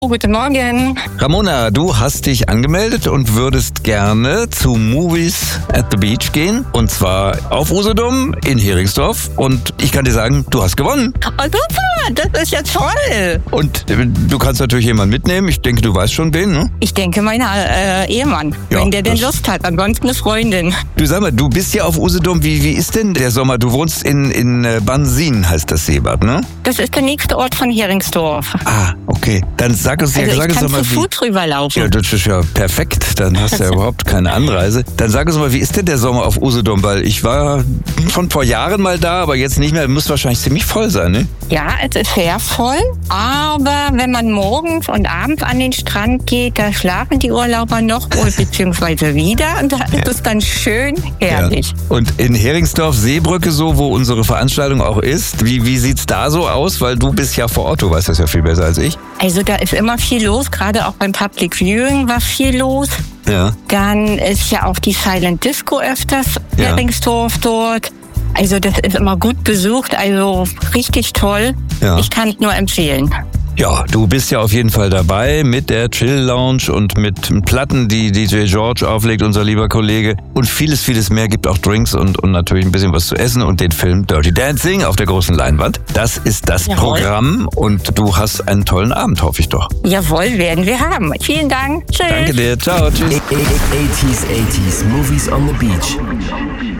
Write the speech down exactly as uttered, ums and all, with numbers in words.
Guten Morgen. Ramona, du hast dich angemeldet und würdest gerne zu Movies at the Beach gehen. Und zwar auf Usedom in Heringsdorf. Und ich kann dir sagen, du hast gewonnen. Oh, super, das ist ja toll. Und du kannst natürlich jemanden mitnehmen. Ich denke, du weißt schon wen, ne? Ich denke, mein äh, Ehemann, Ja, wenn der denn das- Lust hat. Ansonsten eine Freundin. Du sag mal, du bist ja auf Usedom. Wie, wie ist denn der Sommer? Du wohnst in, in äh, Bansin, heißt das Seebad, ne? Das ist der nächste Ort von Heringsdorf. Ah, okay. Dann sag uns, ja, Also sag ich uns kann doch mal, zu wie... Fuß rüberlaufen. Ja, das ist ja perfekt. Dann hast du ja überhaupt keine Anreise. Dann sag uns mal, wie ist denn der Sommer auf Usedom? Weil ich war schon vor Jahren mal da, aber jetzt nicht mehr. Muss wahrscheinlich ziemlich voll sein, ne? Ja, es ist sehr voll. Aber wenn man morgens und abends an den Strand geht, da schlafen die Urlauber noch wohl beziehungsweise wieder. Und da ist es dann schön herrlich. Ja. Und in Heringsdorf, Seebrücke, so, wo unsere Veranstaltung auch ist, wie, wie sieht's da so aus? Weil du bist ja vor Ort, du weißt das ja viel besser als ich. Also da ist immer viel los, gerade auch beim Public Viewing war viel los. Ja. Dann ist ja auch die Silent Disco öfters Ja. Heringsdorf dort. Also das ist immer gut besucht, also richtig toll. Ja. Ich kann es nur empfehlen. Ja, du bist ja auf jeden Fall dabei mit der Chill Lounge und mit Platten, die D J George auflegt, unser lieber Kollege. Und vieles, vieles mehr. Gibt auch Drinks und, und natürlich ein bisschen was zu essen und den Film Dirty Dancing auf der großen Leinwand. Das ist das Jawohl. Programm und du hast einen tollen Abend, hoffe ich doch. Jawohl, werden wir haben. Vielen Dank. Tschüss. Danke dir. Ciao. Tschüss. eighties, eighties, movies on the beach.